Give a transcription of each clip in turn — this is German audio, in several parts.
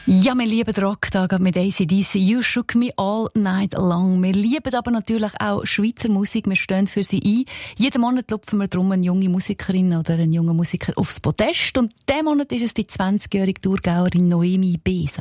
Ja, wir lieben den Rocktag mit AC/DC. You Shook Me All Night Long. Wir lieben aber natürlich auch Schweizer Musik. Wir stehen für sie ein. Jeden Monat lupfen wir darum eine junge Musikerin oder einen jungen Musiker aufs Podest. Und diesen Monat ist es die 20-jährige Thurgauerin Noemi Besa.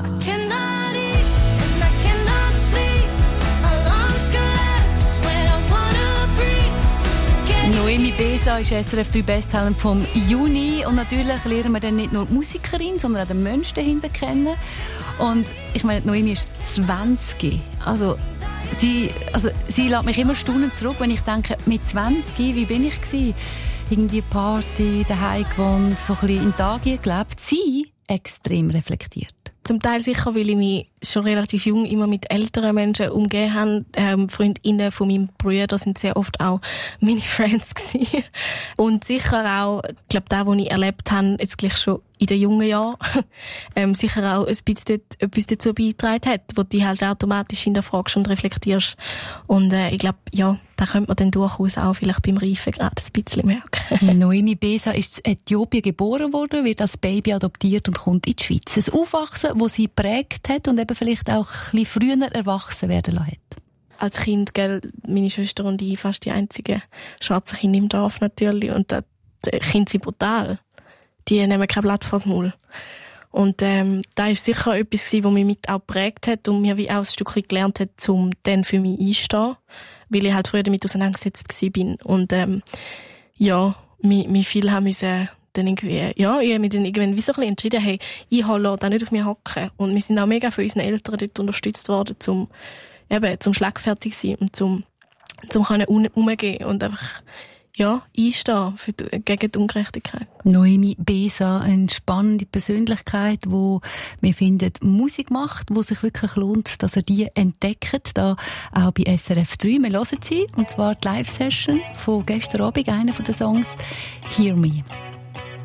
Noemi Besa ist SRF 3 Besttalent vom Juni. Und natürlich lernen wir dann nicht nur die Musikerin, sondern auch den Menschen dahinter kennen. Und ich meine, Noemi ist 20. Also sie lässt mich immer staunend zurück, wenn ich denke, mit 20, wie bin ich gewesen? Irgendwie Party, daheim gewohnt, so ein bisschen in Tagen gelebt. Sie extrem reflektiert. Zum Teil sicher, weil ich mich schon relativ jung immer mit älteren Menschen umgeben habe. Freundinnen von meinem Bruder sind sehr oft auch meine Friends gewesen. Und sicher auch, ich glaube, das, was ich erlebt habe, jetzt gleich schon in den jungen Jahren, sicher auch ein bisschen etwas dazu beigetragen hat, wo du dich halt automatisch hinterfragst und reflektierst. Und ich glaube, ja, da könnte man dann durchaus auch vielleicht beim Reifen gerade ein bisschen merken. Noemi Besa ist in Äthiopien geboren worden, wird als Baby adoptiert und kommt in die Schweiz. Ein Aufwachsen, das sie geprägt hat und eben vielleicht auch ein bisschen früher erwachsen werden lassen hat. Als Kind, gell, meine Schwester und ich, fast die einzigen schwarzen Kinder im Dorf natürlich. Und die Kinder sind brutal. Die nehmen kein Blatt vors Maul. Und da ist sicher etwas gewesen, was mich mit auch geprägt hat und mir wie auch ein Stückchen gelernt hat, um dann für mich einzustehen. Weil ich halt früher damit auseinandergesetzt bin. Und ja, mich viel haben müssen dann irgendwie, ja, ich habe mich dann irgendwann wie so ein bisschen entschieden, hey, ich lasse da nicht auf mich hocken. Und wir sind auch mega von unseren Eltern dort unterstützt worden, zum schlagfertig sein und zum umgehen und einfach, ja, einstehen gegen die Ungerechtigkeit. Noemi Besa, eine spannende Persönlichkeit, die wir finden, Musik macht, wo sich wirklich lohnt, dass er die entdeckt, da auch bei SRF 3. Wir hören sie, und zwar die Live-Session von gestern Abend, einer der Songs «Hear Me».